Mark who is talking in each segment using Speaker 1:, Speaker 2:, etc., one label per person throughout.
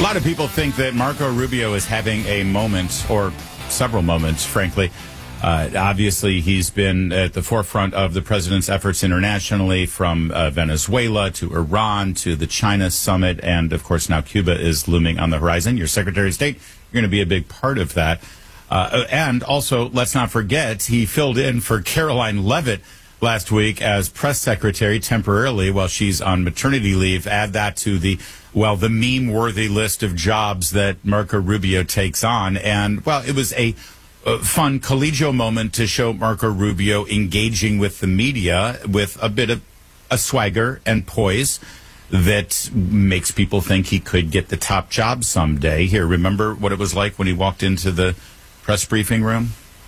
Speaker 1: A lot of people think that Marco Rubio is having a moment, or several moments, frankly. Obviously, he's been at the forefront of the president's efforts internationally, from Venezuela to Iran to the China summit. And, of course, now Cuba is looming on the horizon. Your Secretary of State, you're going to be a big part of that. And also, let's not forget, he filled in for Caroline Leavitt last week as press secretary temporarily while she's on maternity leave. Add that to the meme-worthy list of jobs that Marco Rubio takes on. And, well, it was a fun collegial moment to show Marco Rubio engaging with the media with a bit of a swagger and poise that makes people think he could get the top job someday. Here, remember what it was like when he walked into the press briefing room?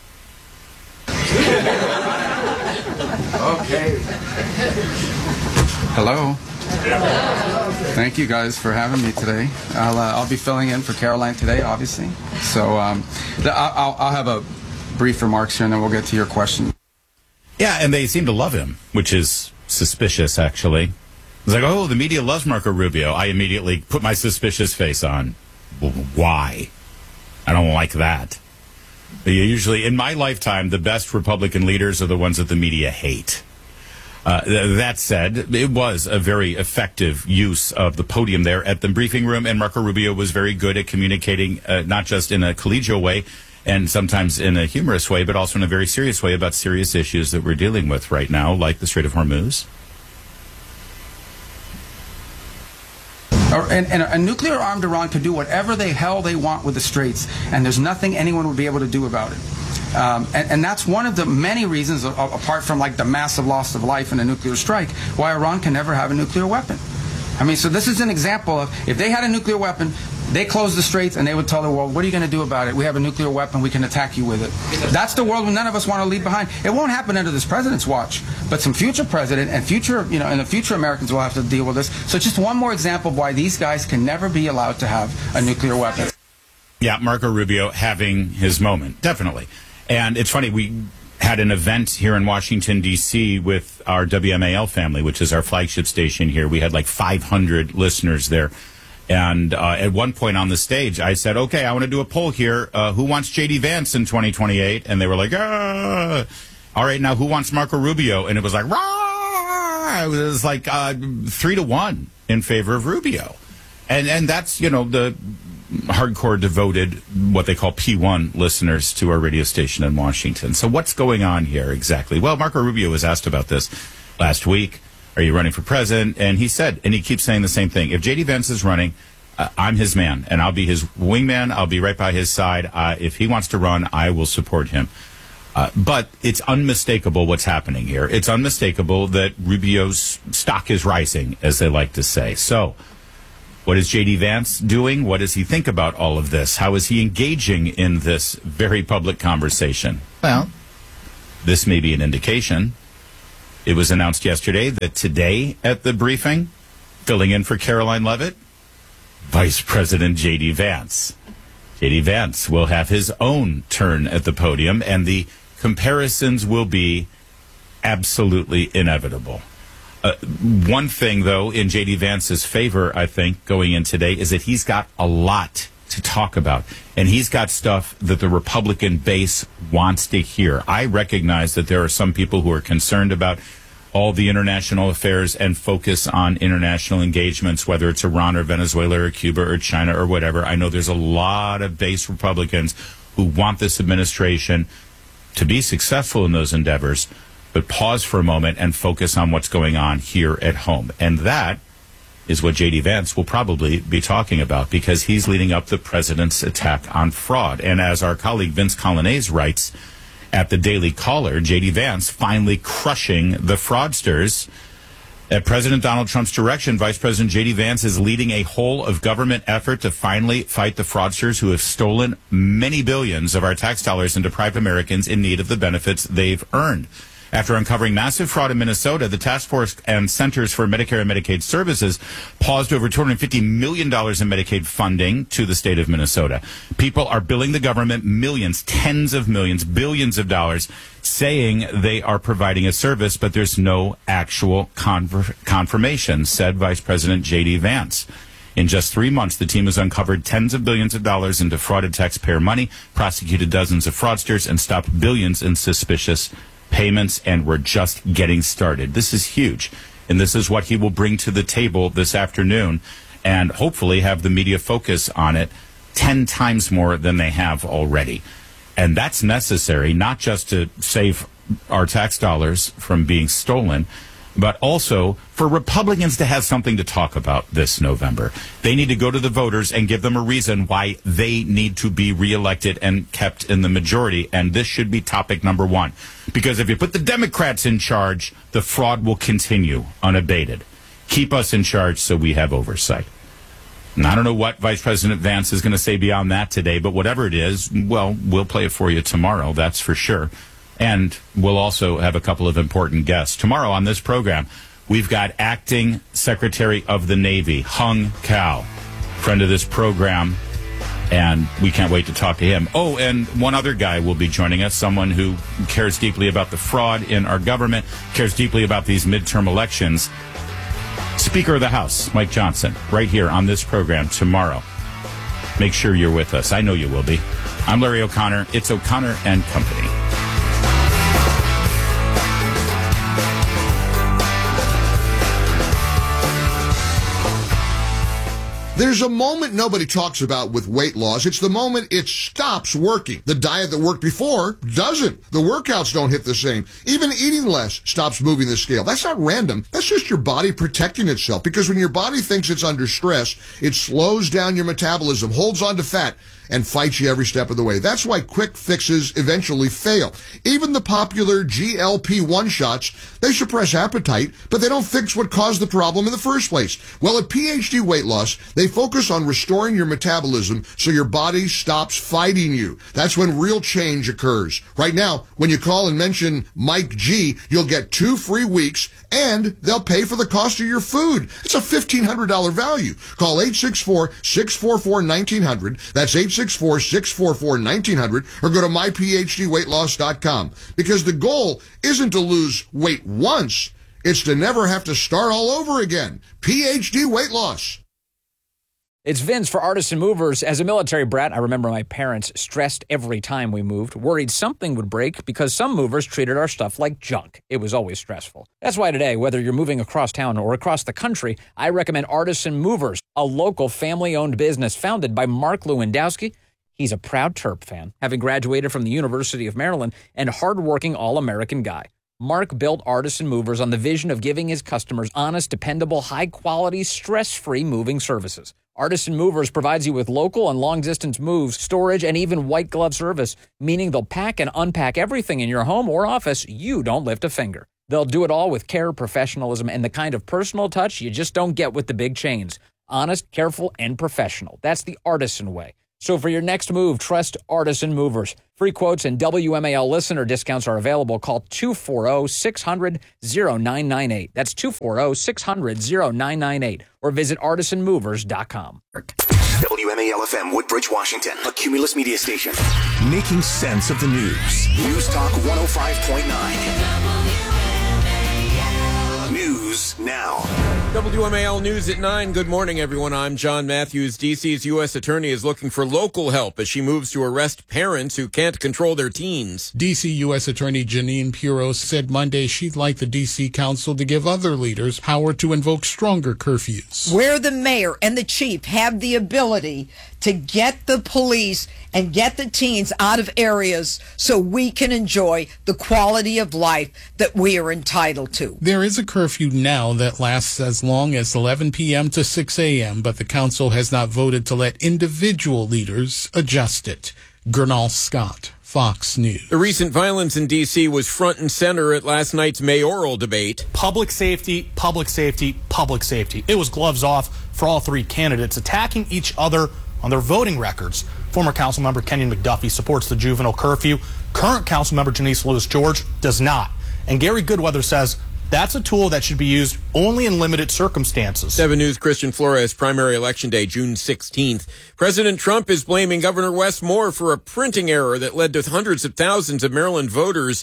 Speaker 2: Okay. Hello. Thank you guys for having me today. I'll be filling in for Caroline today, obviously. So I'll have a brief remarks here, and then we'll get to your question.
Speaker 1: Yeah, and they seem to love him, which is suspicious, actually. It's like, oh, the media loves Marco Rubio. I immediately put my suspicious face on. Why? I don't like that. Usually, in my lifetime, the best Republican leaders are the ones that the media hate. That said, it was a very effective use of the podium there at the briefing room, and Marco Rubio was very good at communicating, not just in a collegial way and sometimes in a humorous way, but also in a very serious way about serious issues that we're dealing with right now, like the Strait of Hormuz.
Speaker 2: And a nuclear-armed Iran could do whatever the hell they want with the Straits, and there's nothing anyone would be able to do about it. And that's one of the many reasons, apart from like the massive loss of life in a nuclear strike, why Iran can never have a nuclear weapon. I mean, so this is an example of, if they had a nuclear weapon, they closed the Straits and they would tell the world, what are you going to do about it? We have a nuclear weapon, we can attack you with it. That's the world none of us want to leave behind. It won't happen under this president's watch, but some future president and the future Americans will have to deal with this. So just one more example of why these guys can never be allowed to have a nuclear weapon.
Speaker 1: Yeah, Marco Rubio having his moment, definitely. And it's funny, we had an event here in Washington, D.C. with our WMAL family, which is our flagship station here. We had like 500 listeners there. And at one point on the stage, I said, okay, I want to do a poll here. Who wants J.D. Vance in 2028? And they were like, ah. All right, now who wants Marco Rubio? And it was like, rah! It was like 3-1 in favor of Rubio. And that's, the hardcore devoted, what they call P1 listeners to our radio station in Washington. So what's going on here exactly? Well, Marco Rubio was asked about this last week. Are you running for president? And he said, and he keeps saying the same thing, if J.D. Vance is running, I'm his man, and I'll be his wingman. I'll be right by his side. If he wants to run, I will support him. But it's unmistakable what's happening here. It's unmistakable that Rubio's stock is rising, as they like to say. So what is J.D. Vance doing? What does he think about all of this? How is he engaging in this very public conversation? Well, this may be an indication. It was announced yesterday that today at the briefing, filling in for Caroline Leavitt, Vice President J.D. Vance. J.D. Vance will have his own turn at the podium, and the comparisons will be absolutely inevitable. One thing, though, in J.D. Vance's favor, I think, going in today, is that he's got a lot to talk about. And he's got stuff that the Republican base wants to hear. I recognize that there are some people who are concerned about all the international affairs and focus on international engagements, whether it's Iran or Venezuela or Cuba or China or whatever. I know there's a lot of base Republicans who want this administration to be successful in those endeavors, but pause for a moment and focus on what's going on here at home. And that is what J.D. Vance will probably be talking about, because he's leading up the president's attack on fraud. And as our colleague Vince Colonnese writes at the Daily Caller, J.D. Vance finally crushing the fraudsters. At President Donald Trump's direction, Vice President J.D. Vance is leading a whole-of-government effort to finally fight the fraudsters who have stolen many billions of our tax dollars and deprived Americans in need of the benefits they've earned. After uncovering massive fraud in Minnesota, the Task Force and Centers for Medicare and Medicaid Services paused over $250 million in Medicaid funding to the state of Minnesota. People are billing the government millions, tens of millions, billions of dollars, saying they are providing a service, but there's no actual confirmation, said Vice President J.D. Vance. In just 3 months, the team has uncovered tens of billions of dollars in defrauded taxpayer money, prosecuted dozens of fraudsters, and stopped billions in suspicious payments, and we're just getting started. This is huge, and this is what he will bring to the table this afternoon, and hopefully have the media focus on it 10 times more than they have already. And that's necessary, not just to save our tax dollars from being stolen, but also for Republicans to have something to talk about this November. They need to go to the voters and give them a reason why they need to be reelected and kept in the majority. And this should be topic number one. Because if you put the Democrats in charge, the fraud will continue unabated. Keep us in charge so we have oversight. And I don't know what Vice President Vance is going to say beyond that today, but whatever it is, well, we'll play it for you tomorrow, that's for sure. And we'll also have a couple of important guests. Tomorrow on this program, we've got Acting Secretary of the Navy, Hung Cao, friend of this program, and we can't wait to talk to him. Oh, and one other guy will be joining us, someone who cares deeply about the fraud in our government, cares deeply about these midterm elections. Speaker of the House, Mike Johnson, right here on this program tomorrow. Make sure you're with us. I know you will be. I'm Larry O'Connor. It's O'Connor and Company.
Speaker 3: There's a moment nobody talks about with weight loss. It's the moment it stops working. The diet that worked before doesn't. The workouts don't hit the same. Even eating less stops moving the scale. That's not random. That's just your body protecting itself. Because when your body thinks it's under stress, it slows down your metabolism, holds on to fat, and fights you every step of the way. That's why quick fixes eventually fail. Even the popular GLP-1 shots, they suppress appetite, but they don't fix what caused the problem in the first place. Well, at PhD Weight Loss, they focus on restoring your metabolism so your body stops fighting you. That's when real change occurs. Right now, when you call and mention Mike G, you'll get 2 free weeks, and they'll pay for the cost of your food. It's a $1,500 value. Call 864-644-1900. That's 864-644-1900, or go to myphdweightloss.com. Because the goal isn't to lose weight once, it's to never have to start all over again. PhD Weight Loss.
Speaker 4: It's Vince for Artisan Movers. As a military brat, I remember my parents stressed every time we moved, worried something would break because some movers treated our stuff like junk. It was always stressful. That's why today, whether you're moving across town or across the country, I recommend Artisan Movers, a local family-owned business founded by Mark Lewandowski. He's a proud Terp fan, having graduated from the University of Maryland, and hardworking all-American guy. Mark built Artisan Movers on the vision of giving his customers honest, dependable, high-quality, stress-free moving services. Artisan Movers provides you with local and long-distance moves, storage, and even white-glove service, meaning they'll pack and unpack everything in your home or office. You don't lift a finger. They'll do it all with care, professionalism, and the kind of personal touch you just don't get with the big chains. Honest, careful, and professional. That's the Artisan way. So for your next move, trust Artisan Movers. Free quotes and WMAL listener discounts are available. Call 240-600-0998. That's 240-600-0998. Or visit artisanmovers.com.
Speaker 5: WMAL-FM, Woodbridge, Washington, a Cumulus media station. Making sense of the news. News Talk 105.9. News now.
Speaker 6: WMAL News at 9. Good morning, everyone. I'm John Matthews. D.C.'s U.S. Attorney is looking for local help as she moves to arrest parents who can't control their teens.
Speaker 7: D.C. U.S. Attorney Janine Pirro said Monday she'd like the D.C. Council to give other leaders power to invoke stronger curfews.
Speaker 8: Where the mayor and the chief have the ability to get the police and get the teens out of areas so we can enjoy the quality of life that we are entitled to.
Speaker 7: There is a curfew now that lasts as long as 11 p.m. to 6 a.m., but the council has not voted to let individual leaders adjust it. Gernal Scott, Fox News.
Speaker 6: The recent violence in D.C. was front and center at last night's mayoral debate.
Speaker 9: Public safety, public safety, public safety. It was gloves off for all three candidates, attacking each other on their voting records. Former Councilmember Kenyon McDuffie supports the juvenile curfew. Current Councilmember Janice Lewis George does not. And Gary Goodweather says that's a tool that should be used only in limited circumstances.
Speaker 6: 7 News' Christian Flores, primary election day, June 16th. President Trump is blaming Governor Wes Moore for a printing error that led to hundreds of thousands of Maryland voters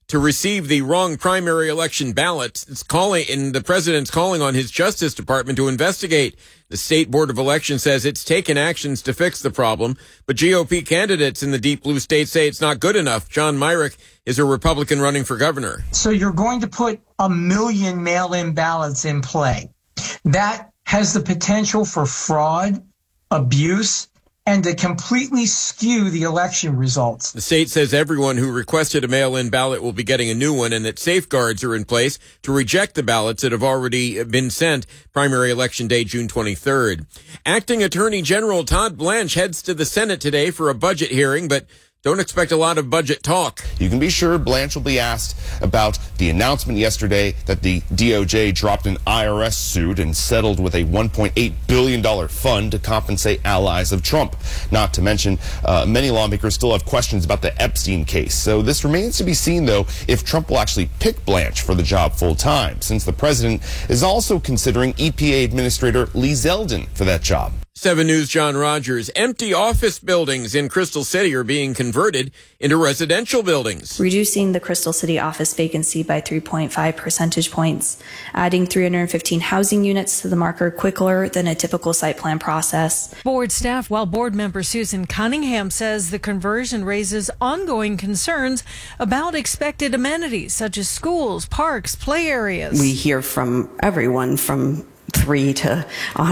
Speaker 6: to receive the wrong primary election ballots. The president's calling on his Justice Department to investigate. The State Board of Elections says it's taken actions to fix the problem, but GOP candidates in the deep blue state say it's not good enough. John Myrick is a Republican running for governor.
Speaker 10: So you're going to put 1 million mail-in ballots in play. That has the potential for fraud, abuse, and to completely skew the election results.
Speaker 6: The state says everyone who requested a mail-in ballot will be getting a new one, and that safeguards are in place to reject the ballots that have already been sent. Primary election day, June 23rd. Acting Attorney General Todd Blanche heads to the Senate today for a budget hearing, but don't expect a lot of budget talk.
Speaker 11: You can be sure Blanche will be asked about the announcement yesterday that the DOJ dropped an IRS suit and settled with a $1.8 billion fund to compensate allies of Trump. Not to mention, many lawmakers still have questions about the Epstein case. So this remains to be seen, though, if Trump will actually pick Blanche for the job full time, since the president is also considering EPA Administrator Lee Zeldin for that job.
Speaker 6: 7 News' John Rogers. Empty office buildings in Crystal City are being converted into residential buildings,
Speaker 12: reducing the Crystal City office vacancy by 3.5 percentage points, adding 315 housing units to the marker quicker than a typical site plan process.
Speaker 13: Board staff, while board member Susan Cunningham says the conversion raises ongoing concerns about expected amenities such as schools, parks, play areas.
Speaker 14: We hear from everyone from 3 to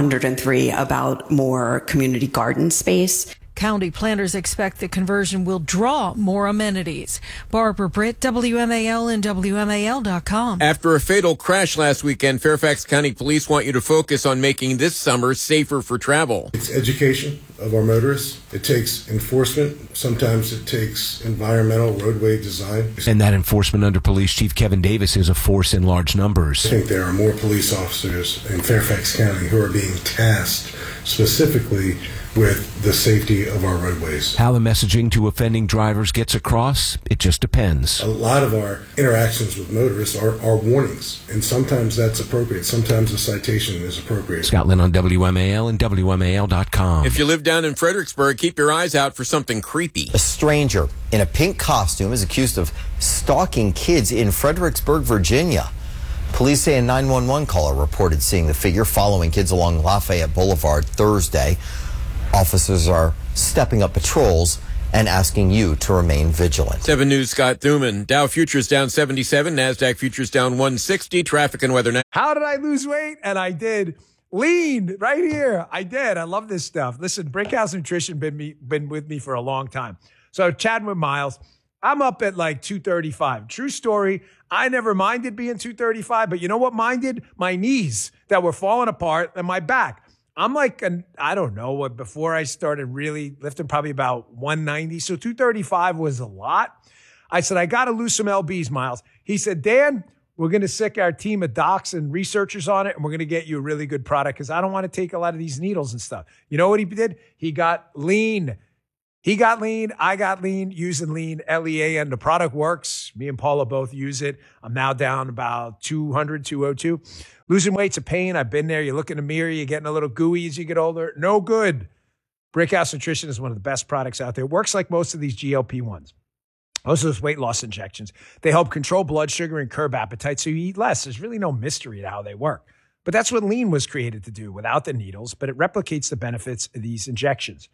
Speaker 14: 103 about more community garden space.
Speaker 13: County planners expect the conversion will draw more amenities. Barbara Britt, WMAL and WMAL.com.
Speaker 6: After a fatal crash last weekend, Fairfax County Police want you to focus on making this summer safer for travel.
Speaker 15: It's education of our motorists. It takes enforcement. Sometimes it takes environmental roadway design.
Speaker 16: And that enforcement under Police Chief Kevin Davis is a force in large numbers.
Speaker 15: I think there are more police officers in Fairfax County who are being tasked specifically with the safety of our roadways.
Speaker 16: How the messaging to offending drivers gets across, it just depends.
Speaker 15: A lot of our interactions with motorists are warnings, and sometimes that's appropriate. Sometimes a citation is appropriate.
Speaker 16: Scott Lynn on WMAL and WMAL.com.
Speaker 6: If you live down in Fredericksburg, keep your eyes out for something creepy.
Speaker 17: A stranger in a pink costume is accused of stalking kids in Fredericksburg, Virginia. Police say a 911 caller reported seeing the figure following kids along Lafayette Boulevard Thursday. Officers are stepping up patrols and asking you to remain vigilant.
Speaker 6: 7 News' Scott Thuman. Dow futures down 77, NASDAQ futures down 160. Traffic and weather now.
Speaker 18: How did I lose weight? And I did. Lean right here. I did. I love this stuff. Listen, Brickhouse Nutrition been with me for a long time. So chatting with Miles, I'm up at like 235. True story. I never minded being 235, but you know what minded? My knees that were falling apart and my back. I'm like, I don't know, before I started really lifting, probably about 190. So 235 was a lot. I said, I got to lose some lbs, Miles. He said, Dan, we're going to sick our team of docs and researchers on it, and we're going to get you a really good product because I don't want to take a lot of these needles and stuff. You know what he did? He got lean. He got lean. I got lean using lean, LEA, and the product works. Me and Paula both use it. I'm now down about 200, 202. Losing weight's a pain. I've been there. You look in the mirror, you're getting a little gooey as you get older. No good. Brickhouse Nutrition is one of the best products out there. It works like most of these GLP-1s. Most of those weight loss injections. They help control blood sugar and curb appetite so you eat less. There's really no mystery to how they work. But that's what lean was created to do without the needles, but it replicates the benefits of these injections.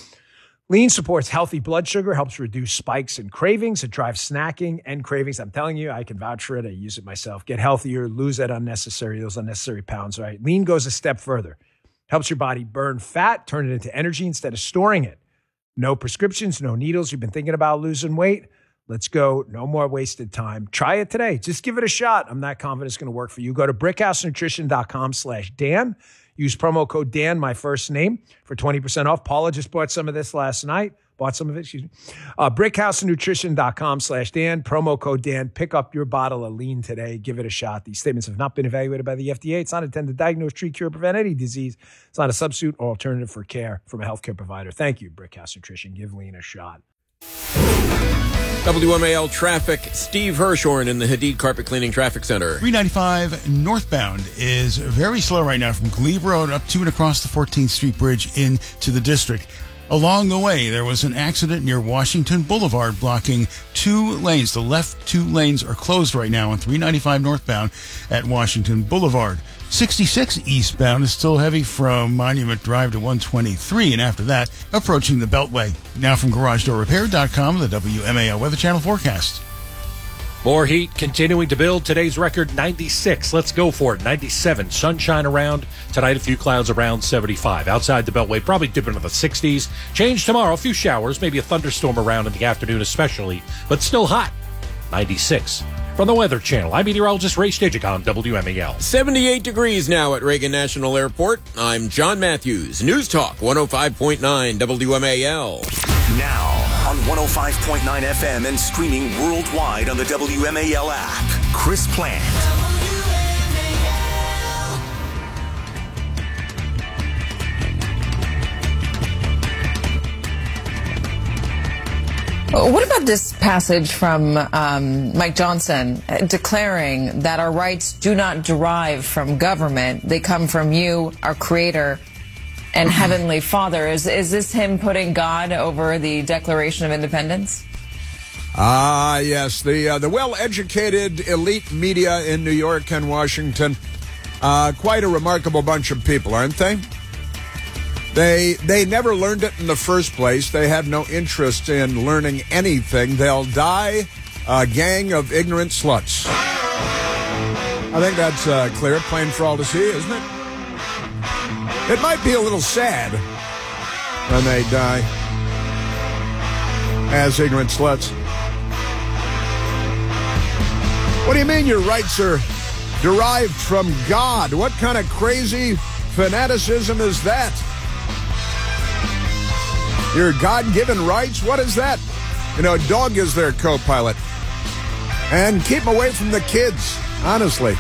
Speaker 18: Lean supports healthy blood sugar, helps reduce spikes and cravings. It drives snacking and cravings. I'm telling you, I can vouch for it. I use it myself. Get healthier, lose those unnecessary pounds, right? Lean goes a step further. Helps your body burn fat, turn it into energy instead of storing it. No prescriptions, no needles. You've been thinking about losing weight? Let's go. No more wasted time. Try it today. Just give it a shot. I'm not confident it's going to work for you. Go to brickhousenutrition.com/Dan. Use promo code Dan, my first name, for 20% off. Paula just bought some of this last night. Brickhousenutrition.com/Dan. Promo code Dan. Pick up your bottle of lean today. Give it a shot. These statements have not been evaluated by the FDA. It's not intended to diagnose, treat, cure, prevent any disease. It's not a substitute or alternative for care from a healthcare provider. Thank you, Brickhouse Nutrition. Give lean a shot.
Speaker 6: WMAL traffic. Steve Hirshhorn in the Hadid Carpet Cleaning Traffic Center.
Speaker 19: 395 northbound is very slow right now from Glebe Road up to and across the 14th Street Bridge into the district. Along the way, there was an accident near Washington Boulevard blocking 2 lanes. The left 2 lanes are closed right now on 395 northbound at Washington Boulevard. 66 eastbound is still heavy from Monument Drive to 123, and after that, approaching the Beltway. Now from GarageDoorRepair.com, the WMAL Weather Channel forecast.
Speaker 20: More heat continuing to build. Today's record 96. Let's go for it. 97. Sunshine around. Tonight, a few clouds around 75. Outside the Beltway, probably dipping into the 60s. Change tomorrow. A few showers, maybe a thunderstorm around in the afternoon especially, but still hot. 96. From the Weather Channel, I'm meteorologist Ray Stejik on WMAL.
Speaker 6: 78 degrees now at Reagan National Airport. I'm John Matthews. News Talk 105.9 WMAL.
Speaker 5: Now on 105.9 FM and streaming worldwide on the WMAL app. Chris Plant.
Speaker 21: What about this passage from Mike Johnson declaring that our rights do not derive from government? They come from you, our Creator, and Heavenly Father. Is this him putting God over the Declaration of Independence?
Speaker 22: Yes. The well-educated elite media in New York and Washington, quite a remarkable bunch of people, aren't they? They never learned it in the first place. They have no interest in learning anything. They'll die a gang of ignorant sluts. I think that's clear, plain for all to see, isn't it? It might be a little sad when they die as ignorant sluts. What do you mean your rights are derived from God? What kind of crazy fanaticism is that? Your God-given rights? What is that? You know, a dog is their co-pilot. And keep them away from the kids, honestly.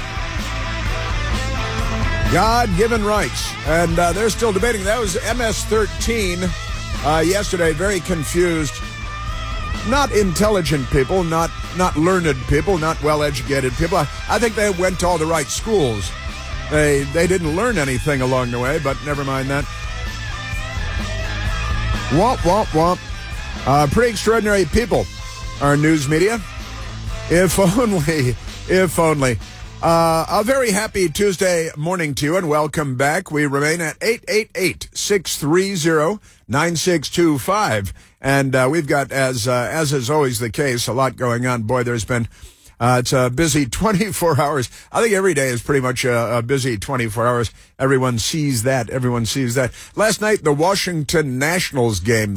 Speaker 22: God-given rights. And they're still debating. That was MS-13 yesterday. Very confused. Not intelligent people, not learned people, not well-educated people. I think they went to all the right schools. They didn't learn anything along the way, but never mind that. Womp, womp, womp. Pretty extraordinary people, our news media. If only. A very happy Tuesday morning to you, and welcome back. We remain at 888-630-9625. And we've got, as is always the case, a lot going on. Boy, there's been... it's a busy 24 hours. I think every day is pretty much a busy 24 hours. Everyone sees that. Last night, the Washington Nationals game.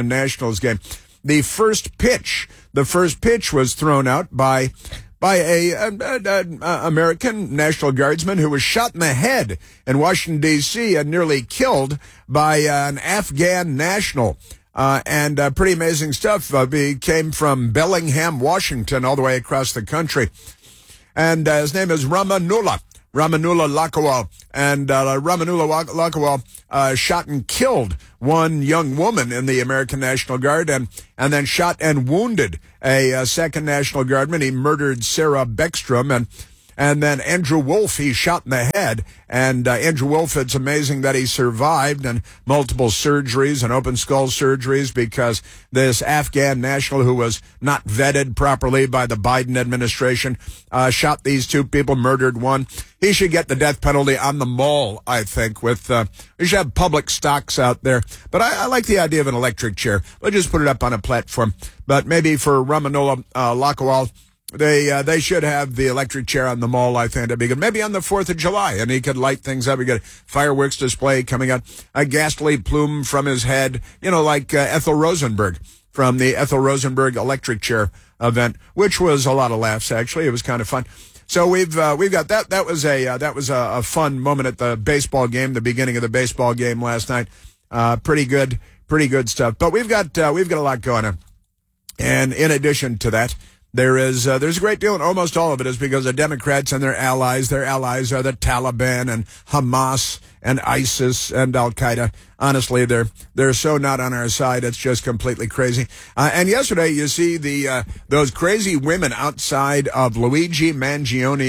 Speaker 22: The first pitch was thrown out by a American National Guardsman who was shot in the head in Washington, D.C. and nearly killed by an Afghan national. And pretty amazing stuff. He came from Bellingham, Washington, all the way across the country. And his name is Ramanullah Lakwal. And Ramanullah Lakwal shot and killed one young woman in the American National Guard and then shot and wounded a second National Guardman. He murdered Sarah Beckstrom and then Andrew Wolf, he shot in the head. And Andrew Wolf, it's amazing that he survived and multiple surgeries and open skull surgeries because this Afghan national who was not vetted properly by the Biden administration shot these two people, murdered one. He should get the death penalty on the mall, I think. We should have public stocks out there. But I like the idea of an electric chair. We'll just put it up on a platform. But maybe for Ramanullah Lakwal, they should have the electric chair on the mall. I think that'd be good. Maybe on the 4th of July, and he could light things up. We got a fireworks display coming out, a ghastly plume from his head, like Ethel Rosenberg from the Ethel Rosenberg electric chair event, which was a lot of laughs. Actually, it was kind of fun. So we've got that. That was a fun moment at the baseball game, the beginning of the baseball game last night. Pretty good stuff. But we've got a lot going on, and in addition to that, there's a great deal, and almost all of it is because of Democrats and their allies. Their allies are the Taliban and Hamas and ISIS and Al-Qaeda. Honestly, they're so not on our side. It's just completely crazy. And yesterday, you see those crazy women outside of Luigi Mangioni's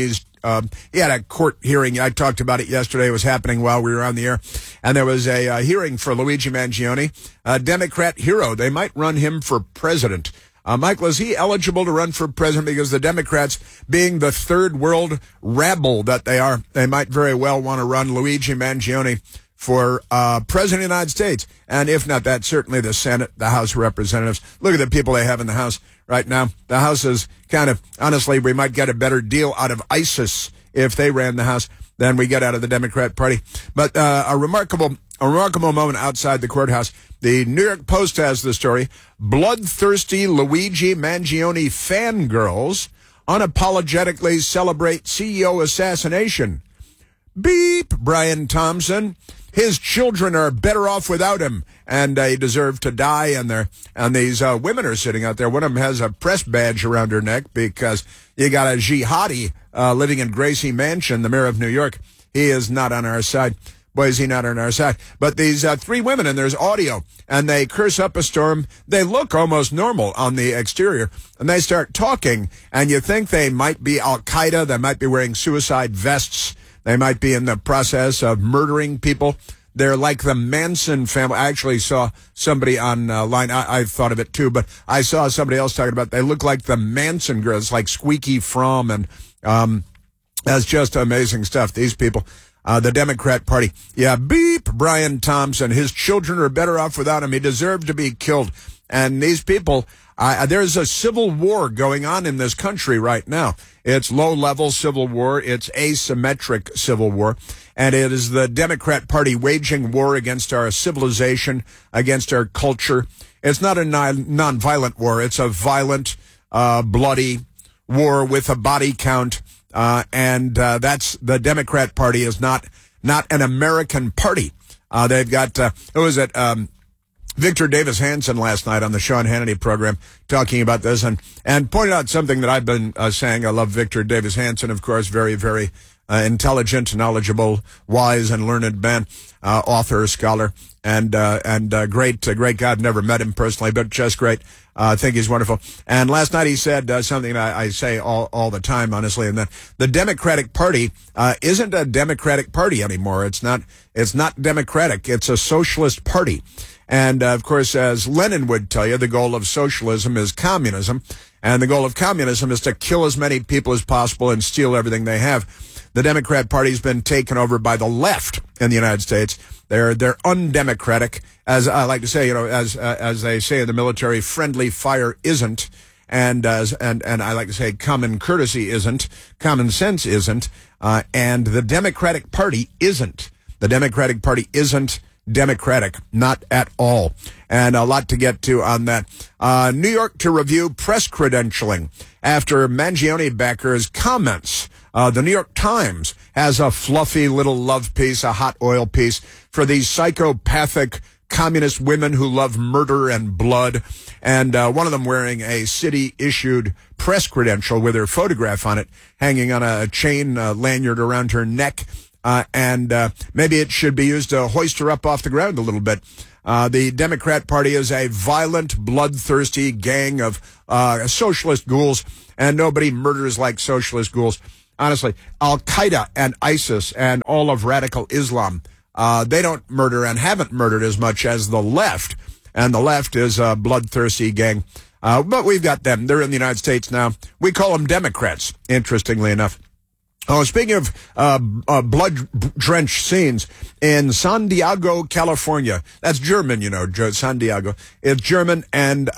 Speaker 22: he had a court hearing. I talked about it yesterday. It was happening while we were on the air. And there was a hearing for Luigi Mangione, a Democrat hero. They might run him for president. Michael, is he eligible to run for president? Because the Democrats, being the third world rabble that they are, they might very well want to run Luigi Mangione for president of the United States. And if not that, certainly the Senate, the House of Representatives. Look at the people they have in the House right now. The House is kind of, honestly, we might get a better deal out of ISIS if they ran the House than we get out of the Democrat Party. But a remarkable moment outside the courthouse. The New York Post has the story. Bloodthirsty Luigi Mangione fangirls unapologetically celebrate CEO assassination. Beep, Brian Thompson. His children are better off without him, and he deserved to die. And these women are sitting out there. One of them has a press badge around her neck because you got a jihadi living in Gracie Mansion, the mayor of New York. He is not on our side. Boy, is he not on our side. But these three women, and there's audio, and they curse up a storm. They look almost normal on the exterior, and they start talking, and you think they might be Al-Qaeda. They might be wearing suicide vests. They might be in the process of murdering people. They're like the Manson family. I actually saw somebody online. I thought of it too, but I saw somebody else talking about they look like the Manson girls, like Squeaky Fromm, and that's just amazing stuff. These people, the Democrat Party. Yeah, beep, Brian Thompson. His children are better off without him. He deserved to be killed. And these people, there's a civil war going on in this country right now. It's low-level civil war. It's asymmetric civil war. And it is the Democrat Party waging war against our civilization, against our culture. It's not a non-violent war. It's a violent, bloody war with a body count. And that's the Democrat Party is not an American party. They've got, who was it? Victor Davis Hanson last night on the Sean Hannity program talking about this and pointed out something that I've been saying. I love Victor Davis Hanson, of course, very, very intelligent, knowledgeable, wise, and learned man, author, scholar, and great guy. I've never met him personally, but just great. I think he's wonderful. And last night he said something that I say all the time, honestly, and that the Democratic Party isn't a Democratic Party anymore. It's not democratic. It's a socialist party. And, of course, as Lenin would tell you, the goal of socialism is communism. And the goal of communism is to kill as many people as possible and steal everything they have. The Democrat Party's been taken over by the left in the United States. They're undemocratic. As I like to say, as they say in the military, friendly fire isn't. And I like to say common courtesy isn't. Common sense isn't. And the Democratic Party isn't. The Democratic Party isn't democratic, not at all. And a lot to get to on that. New York to review press credentialing after Mangione backers' comments. The New York Times has a fluffy little love piece, a hot oil piece for these psychopathic communist women who love murder and blood. And one of them wearing a city-issued press credential with her photograph on it, hanging on a chain lanyard around her neck. And maybe it should be used to hoist her up off the ground a little bit. The Democrat Party is a violent, bloodthirsty gang of socialist ghouls, and nobody murders like socialist ghouls. Honestly, Al-Qaeda and ISIS and all of radical Islam, they don't murder and haven't murdered as much as the left. And the left is a bloodthirsty gang. But we've got them. They're in the United States now. We call them Democrats, interestingly enough. Oh, speaking of blood-drenched scenes, in San Diego, California, that's German, San Diego. It's German, and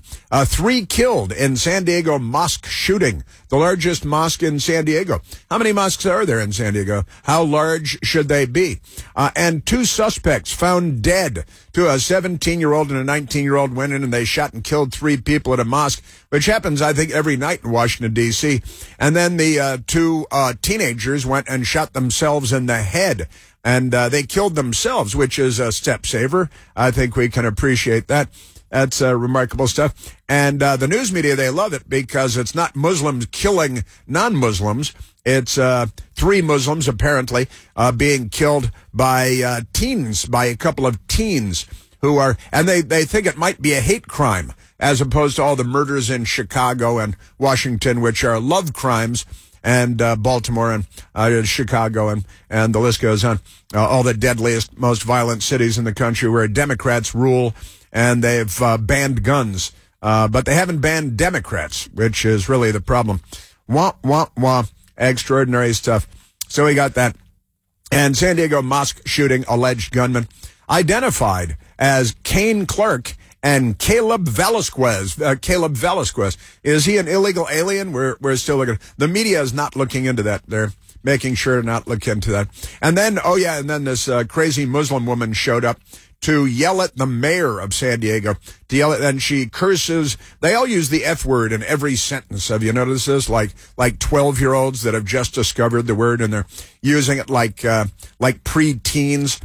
Speaker 22: 3 killed in San Diego mosque shooting, the largest mosque in San Diego. How many mosques are there in San Diego? How large should they be? And 2 suspects found dead. A 17-year-old and a 19-year-old went in and they shot and killed 3 people at a mosque, which happens, I think, every night in Washington, D.C. And then the 2 teenagers went and shot themselves in the head. And they killed themselves, which is a step saver. I think we can appreciate that. That's remarkable stuff. And the news media, they love it because it's not Muslims killing non-Muslims. It's 3 Muslims, apparently, being killed by teens, by a couple of teens who are, and they think it might be a hate crime, as opposed to all the murders in Chicago and Washington, which are love crimes. and Baltimore and Chicago, and the list goes on. All the deadliest, most violent cities in the country where Democrats rule, and they've banned guns. But they haven't banned Democrats, which is really the problem. Wah, wah, wah. Extraordinary stuff. So we got that. And San Diego mosque shooting alleged gunman identified as Kane Clark and Caleb Velasquez. Caleb Velasquez. Is he an illegal alien? We're still looking. The media is not looking into that. They're making sure to not look into that. And then, this crazy Muslim woman showed up to yell at the mayor of San Diego, and she curses. They all use the F word in every sentence. Have you noticed this? Like 12-year-olds that have just discovered the word, and they're using it like pre-teens.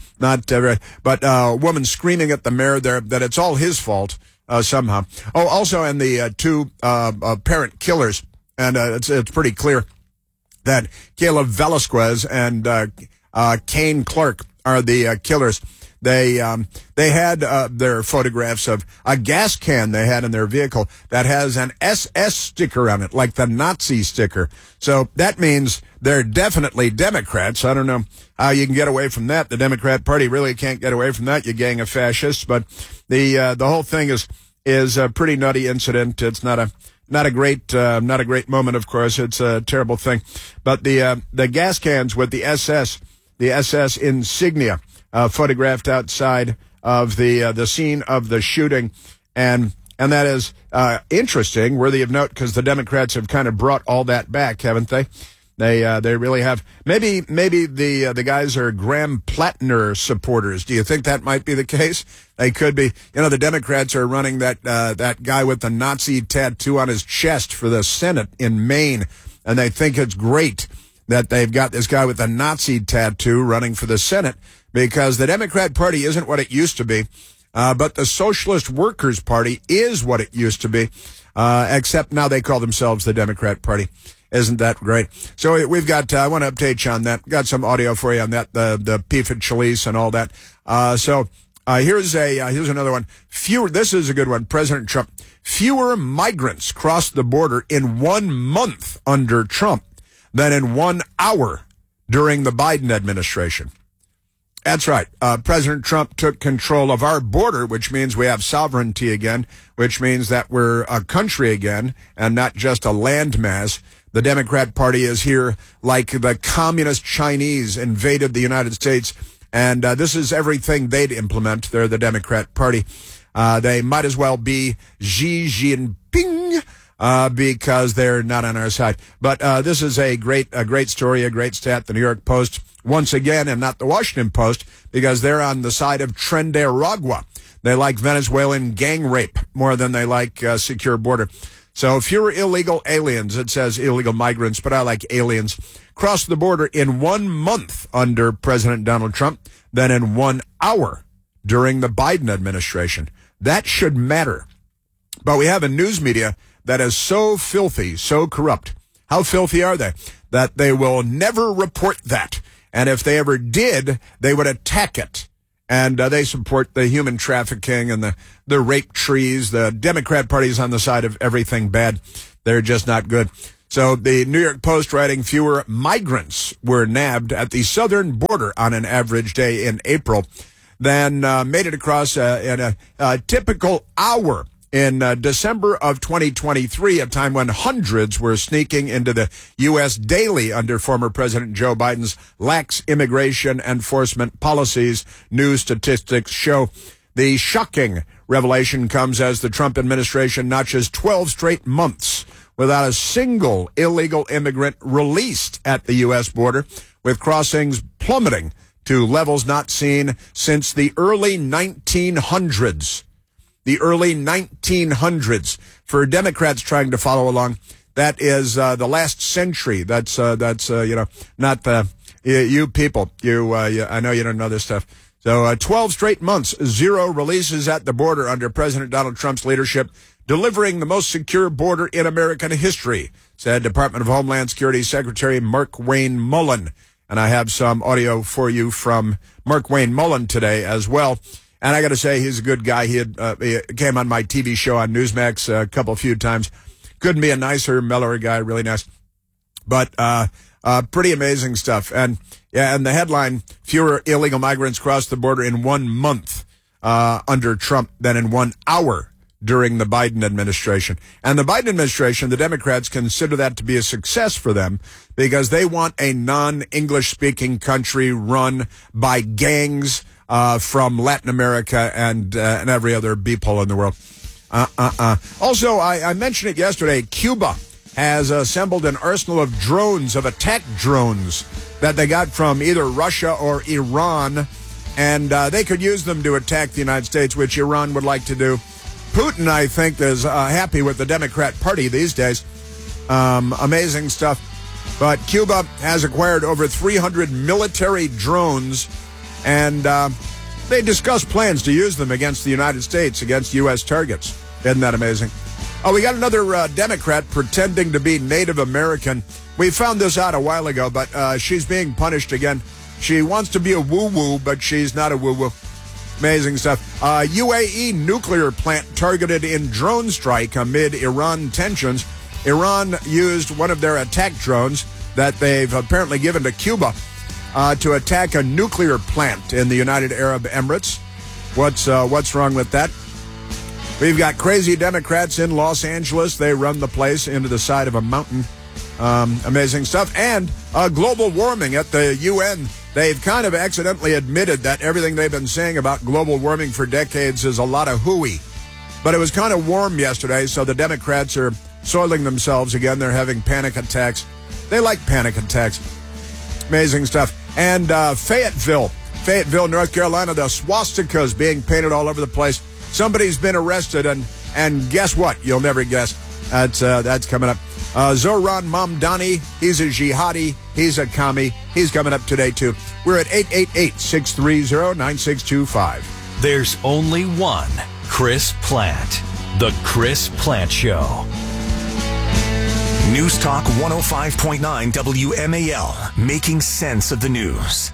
Speaker 22: But a woman screaming at the mayor there that it's all his fault somehow. Oh, also, and the two apparent killers, and it's pretty clear that Caleb Velasquez and Kane Clark are the killers. They had their photographs of a gas can they had in their vehicle that has an SS sticker on it, like the Nazi sticker. So that means they're definitely Democrats. I don't know how you can get away from that. The Democrat Party really can't get away from that, you gang of fascists. But the whole thing is a pretty nutty incident. It's not a great moment, of course. It's a terrible thing. But the gas cans with the SS insignia photographed outside of the scene of the shooting, and that is interesting, worthy of note, because the Democrats have kind of brought all that back, haven't they? They really have. Maybe the guys are Graham Plattner supporters. Do you think that might be the case? They could be. The Democrats are running that guy with the Nazi tattoo on his chest for the Senate in Maine, and they think it's great that they've got this guy with the Nazi tattoo running for the Senate, because the Democrat Party isn't what it used to be, but the Socialist Workers Party is what it used to be, except now they call themselves the Democrat Party. Isn't that great? So we've got, I want to update you on that. Got some audio for you on that, the Pifa Chalice and all that. Here's another one. This is a good one. President Trump. Fewer migrants crossed the border in 1 month under Trump than in 1 hour during the Biden administration. That's right. President Trump took control of our border, which means we have sovereignty again, which means that we're a country again and not just a landmass. The Democrat Party is here like the communist Chinese invaded the United States, and this is everything they'd implement. They're the Democrat Party. They might as well be Xi Jinping, because they're not on our side. But this is a great story, a great stat. The New York Post, once again, and not the Washington Post, because they're on the side of Trinidad. They like Venezuelan gang rape more than they like secure border. So fewer illegal aliens, it says illegal migrants, but I like aliens, crossed the border in 1 month under President Donald Trump than in 1 hour during the Biden administration. That should matter. But we have a news media that is so filthy, so corrupt. How filthy are they? That they will never report that. And if they ever did, they would attack it. And they support the human trafficking and the rape trees. The Democrat Party is on the side of everything bad. They're just not good. So the New York Post writing fewer migrants were nabbed at the southern border on an average day in April than made it across in a typical hour in December of 2023, a time when hundreds were sneaking into the U.S. daily under former President Joe Biden's lax immigration enforcement policies, new statistics show. The shocking revelation comes as the Trump administration notches 12 straight months without a single illegal immigrant released at the U.S. border, with crossings plummeting to levels not seen since the early 1900s. The early 1900s. For Democrats trying to follow along, that is the last century. That's not the you people. I know you don't know this stuff. So 12 straight months, 0 releases at the border under President Donald Trump's leadership, delivering the most secure border in American history, said Department of Homeland Security Secretary Markwayne Mullin. And I have some audio for you from Markwayne Mullin today as well. And I got to say, he's a good guy. He came on my TV show on Newsmax a few times. Couldn't be a nicer, mellower guy, really nice. But pretty amazing stuff. And the headline, fewer illegal migrants crossed the border in 1 month under Trump than in 1 hour during the Biden administration. And the Biden administration, the Democrats consider that to be a success for them because they want a non-English speaking country run by gangs from Latin America and every other beeple in the world. Also, I mentioned it yesterday, Cuba has assembled an arsenal of drones, of attack drones that they got from either Russia or Iran, and they could use them to attack the United States, which Iran would like to do. Putin, I think, is happy with the Democrat Party these days. Amazing stuff. But Cuba has acquired over 300 military drones, and they discussed plans to use them against the United States, against U.S. targets. Isn't that amazing? Oh, we got another Democrat pretending to be Native American. We found this out a while ago, but she's being punished again. She wants to be a woo-woo, but she's not a woo-woo. Amazing stuff. UAE nuclear plant targeted in drone strike amid Iran tensions. Iran used one of their attack drones that they've apparently given to Cuba to attack a nuclear plant in the United Arab Emirates. What's wrong with that? We've got crazy Democrats in Los Angeles. They run the place into the side of a mountain. Amazing stuff. And global warming at the UN. They've kind of accidentally admitted that everything they've been saying about global warming for decades is a lot of hooey. But it was kind of warm yesterday, so the Democrats are soiling themselves again. They're having panic attacks. They like panic attacks. Amazing stuff. And Fayetteville, North Carolina, the swastikas being painted all over the place. Somebody's been arrested, and guess what? You'll never guess. That's coming up. Zohran Mamdani, he's a jihadi, he's a commie. He's coming up today, too. We're at 888-630-9625.
Speaker 1: There's only one Chris Plant. The Chris Plant Show. News Talk 105.9 WMAL, making sense of the news.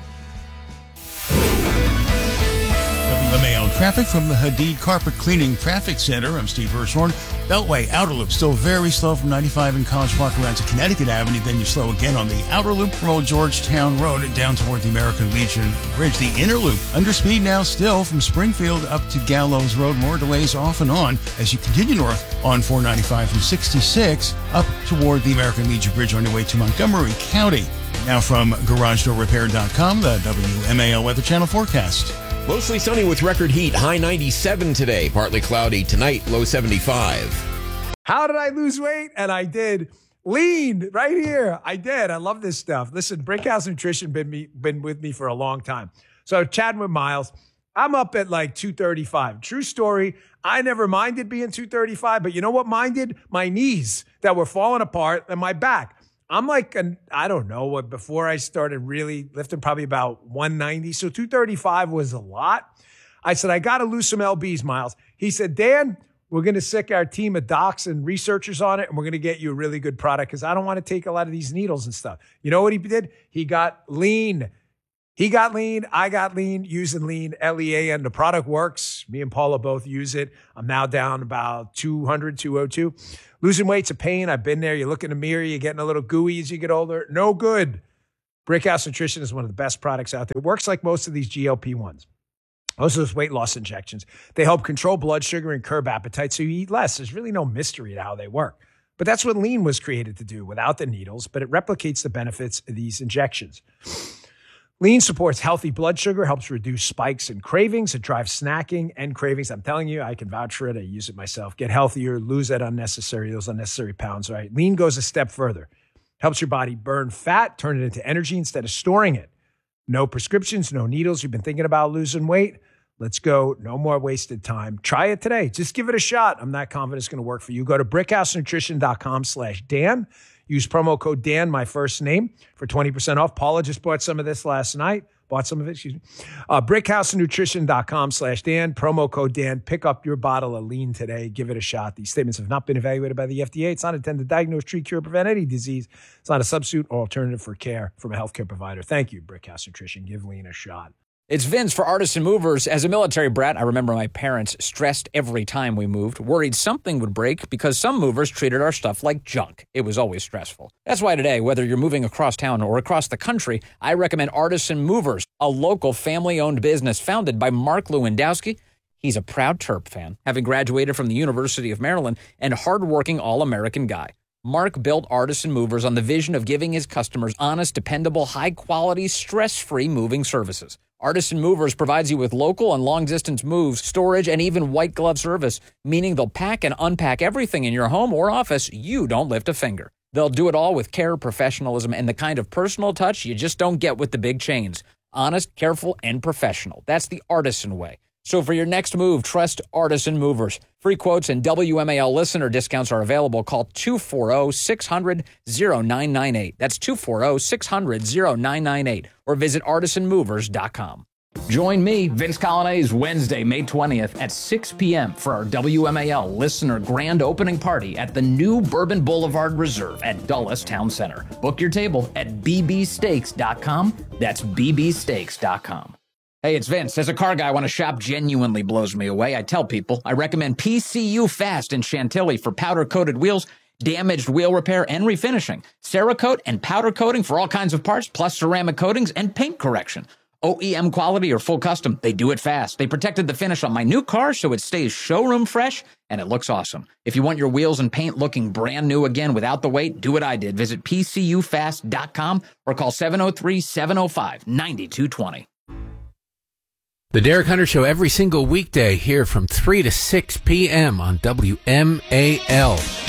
Speaker 19: WMAL traffic from the Hadid Carpet Cleaning Traffic Center. I'm Steve Hirshhorn. Beltway Outer Loop still very slow from 95 in College Park around to Connecticut Avenue. Then you slow again on the Outer Loop from Old Georgetown Road and down toward the American Legion Bridge. The Inner Loop under speed now still from Springfield up to Gallows Road. More delays off and on as you continue north on 495 from 66 up toward the American Legion Bridge on your way to Montgomery County. Now from GarageDoorRepair.com, the WMAL Weather Channel forecast.
Speaker 6: Mostly sunny with record heat, high 97 today. Partly cloudy tonight, low 75.
Speaker 18: How did I lose weight? And I did. Lean right here. I did. I love this stuff. Listen, Brickhouse Nutrition been with me for a long time. So chatting with Miles, I'm up at like 235. True story. I never minded being 235, but you know what minded? My knees that were falling apart and my back. I'm like, I don't know what, before I started really lifting, probably about 190. So 235 was a lot. I said, I got to lose some LBs, Miles. He said, Dan, we're going to sick our team of docs and researchers on it, and we're going to get you a really good product because I don't want to take a lot of these needles and stuff. You know what he did? He got lean. He got lean. I got lean, using lean, Lean. The product works. Me and Paula both use it. I'm now down about 200, 202. Losing weight's a pain. I've been there. You look in the mirror, you're getting a little gooey as you get older. No good. Brickhouse Nutrition is one of the best products out there. It works like most of these GLP-1s. Most of those weight loss injections. They help control blood sugar and curb appetite so you eat less. There's really no mystery to how they work. But that's what lean was created to do without the needles, but it replicates the benefits of these injections. Lean supports healthy blood sugar, helps reduce spikes and cravings. It drives snacking and cravings. I'm telling you, I can vouch for it. I use it myself. Get healthier, lose those unnecessary pounds, right? Lean goes a step further. Helps your body burn fat, turn it into energy instead of storing it. No prescriptions, no needles. You've been thinking about losing weight? Let's go. No more wasted time. Try it today. Just give it a shot. I'm not confident it's going to work for you. Go to brickhousenutrition.com/Dan. Use promo code Dan, my first name, for 20% off. Paula just bought some of this last night. Brickhousenutrition.com/Dan. Promo code Dan. Pick up your bottle of lean today. Give it a shot. These statements have not been evaluated by the FDA. It's not intended to diagnose, treat, cure, prevent any disease. It's not a substitute or alternative for care from a healthcare provider. Thank you, Brickhouse Nutrition. Give lean a shot.
Speaker 4: It's Vince for Artisan Movers. As a military brat, I remember my parents stressed every time we moved, worried something would break because some movers treated our stuff like junk. It was always stressful. That's why today, whether you're moving across town or across the country, I recommend Artisan Movers, a local family-owned business founded by Mark Lewandowski. He's a proud Terp fan, having graduated from the University of Maryland, and hardworking all-American guy. Mark built Artisan Movers on the vision of giving his customers honest, dependable, high-quality, stress-free moving services. Artisan Movers provides you with local and long-distance moves, storage, and even white glove service, meaning they'll pack and unpack everything in your home or office. You don't lift a finger. They'll do it all with care, professionalism, and the kind of personal touch you just don't get with the big chains. Honest, careful, and professional. That's the Artisan way. So for your next move, trust Artisan Movers. Free quotes and WMAL listener discounts are available. Call 240-600-0998. That's 240-600-0998. Or visit artisanmovers.com. Join me, Vince Colonnese, Wednesday, May 20th at 6 p.m. for our WMAL listener grand opening party at the new Bourbon Boulevard Reserve at Dulles Town Center. Book your table at bbsteaks.com. That's bbsteaks.com. Hey, it's Vince. As a car guy, when a shop genuinely blows me away, I tell people I recommend PCU Fast in Chantilly for powder-coated wheels, damaged wheel repair, and refinishing. Cerakote and powder coating for all kinds of parts, plus ceramic coatings and paint correction. OEM quality or full custom, they do it fast. They protected the finish on my new car so it stays showroom fresh, and it looks awesome. If you want your wheels and paint looking brand new again without the wait, do what I did. Visit PCUfast.com or call 703-705-9220.
Speaker 2: The Derek Hunter Show every single weekday here from 3 to 6 p.m. on WMAL.